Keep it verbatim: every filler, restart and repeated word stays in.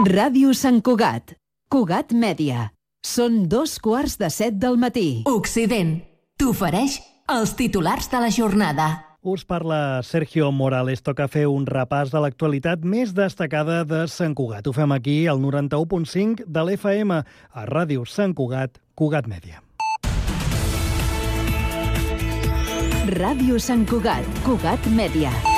Ràdio Sant Cugat. Cugat Mèdia. Són dos quarts de set del matí. Occident t'ofereix els titulars de la jornada. Us parla Sergio Morales. Toca fer un repàs de l'actualitat més destacada de Sant Cugat. Ho fem aquí al noranta-u punt cinc de l'F M, a Ràdio Sant Cugat, Cugat Mèdia. Ràdio Sant Cugat, Cugat Mèdia.